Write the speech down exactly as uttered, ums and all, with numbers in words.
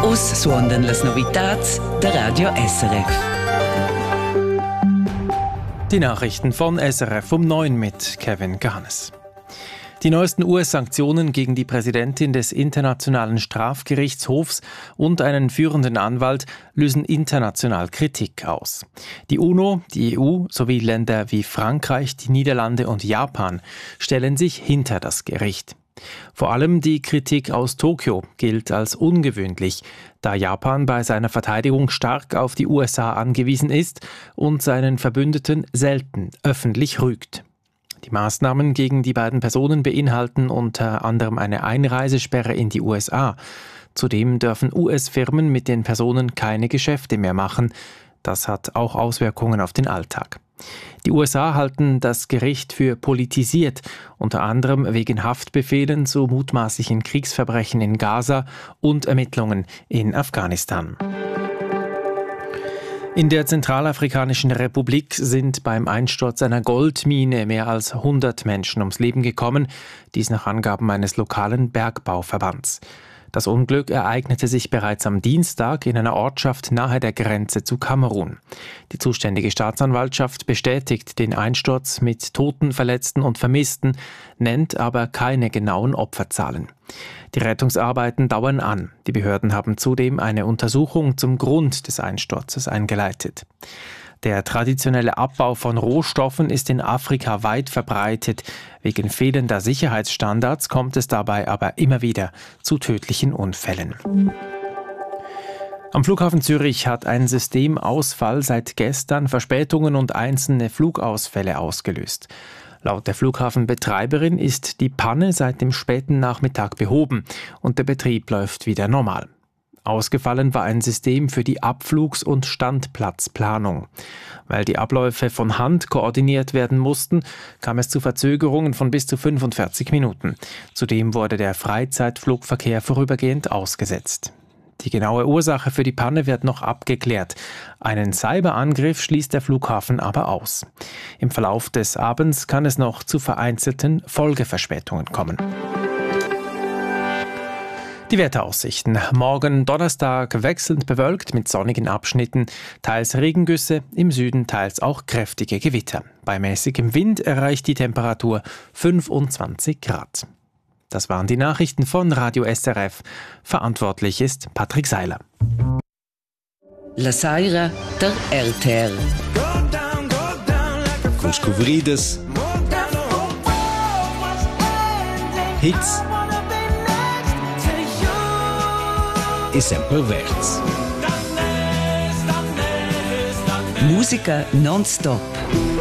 Us suondan las novitats der Radio S R F. Die Nachrichten von S R F um neun mit Kevin Gahanes. Die neuesten U S-Sanktionen gegen die Präsidentin des Internationalen Strafgerichtshofs und einen führenden Anwalt lösen international Kritik aus. Die UNO, die E U sowie Länder wie Frankreich, die Niederlande und Japan stellen sich hinter das Gericht. Vor allem die Kritik aus Tokio gilt als ungewöhnlich, da Japan bei seiner Verteidigung stark auf die U S A angewiesen ist und seinen Verbündeten selten öffentlich rügt. Die Maßnahmen gegen die beiden Personen beinhalten unter anderem eine Einreisesperre in die U S A. Zudem dürfen U S-Firmen mit den Personen keine Geschäfte mehr machen. Das hat auch Auswirkungen auf den Alltag. Die U S A halten das Gericht für politisiert, unter anderem wegen Haftbefehlen zu mutmaßlichen Kriegsverbrechen in Gaza und Ermittlungen in Afghanistan. In der Zentralafrikanischen Republik sind beim Einsturz einer Goldmine mehr als hundert Menschen ums Leben gekommen, dies nach Angaben eines lokalen Bergbauverbands. Das Unglück ereignete sich bereits am Dienstag in einer Ortschaft nahe der Grenze zu Kamerun. Die zuständige Staatsanwaltschaft bestätigt den Einsturz mit Toten, Verletzten und Vermissten, nennt aber keine genauen Opferzahlen. Die Rettungsarbeiten dauern an. Die Behörden haben zudem eine Untersuchung zum Grund des Einsturzes eingeleitet. Der traditionelle Abbau von Rohstoffen ist in Afrika weit verbreitet. Wegen fehlender Sicherheitsstandards kommt es dabei aber immer wieder zu tödlichen Unfällen. Am Flughafen Zürich hat ein Systemausfall seit gestern Verspätungen und einzelne Flugausfälle ausgelöst. Laut der Flughafenbetreiberin ist die Panne seit dem späten Nachmittag behoben und der Betrieb läuft wieder normal. Ausgefallen war ein System für die Abflugs- und Standplatzplanung. Weil die Abläufe von Hand koordiniert werden mussten, kam es zu Verzögerungen von bis zu fünfundvierzig Minuten. Zudem wurde der Freizeitflugverkehr vorübergehend ausgesetzt. Die genaue Ursache für die Panne wird noch abgeklärt. Einen Cyberangriff schließt der Flughafen aber aus. Im Verlauf des Abends kann es noch zu vereinzelten Folgeverspätungen kommen. Die Wetteraussichten. Morgen Donnerstag wechselnd bewölkt mit sonnigen Abschnitten, teils Regengüsse, im Süden teils auch kräftige Gewitter. Bei mäßigem Wind erreicht die Temperatur fünfundzwanzig Grad. Das waren die Nachrichten von Radio S R F. Verantwortlich ist Patrick Seiler. La Saira der R T R. Com descobridas, hits e sempre verdes. Musica non-stop.